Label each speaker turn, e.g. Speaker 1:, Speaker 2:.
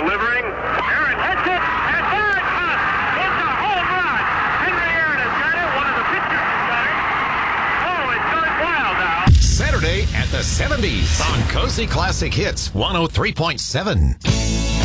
Speaker 1: delivering. Aaron hits it, and there it comes. It's a home run. Henry Aaron has got it. One of the pitchers has got it. Oh, it's going wild now.
Speaker 2: Saturday at the 70s on Cozy Classic Hits 103.7.